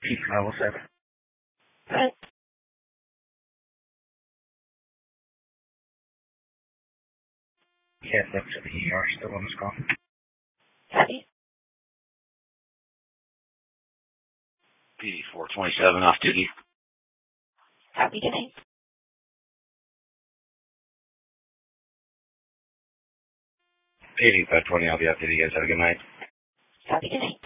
Keep level 7. Right. Head left to the ER, still on this call. Copy. PD 427 off duty. Copy. Good night. PD 520, I'll be off duty. You guys have a good night. Copy. Good night.